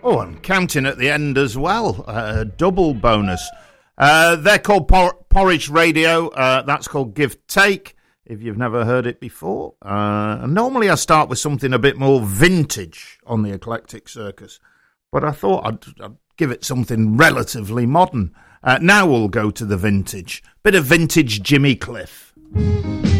Oh, and counting at the end as well. Double bonus. They're called Porridge Radio. That's called Give Take, if you've never heard it before. Normally I start with something a bit more vintage on the Eclectic Circus, but I thought I'd give it something relatively modern. Now we'll go to the vintage. Bit of vintage Jimmy Cliff.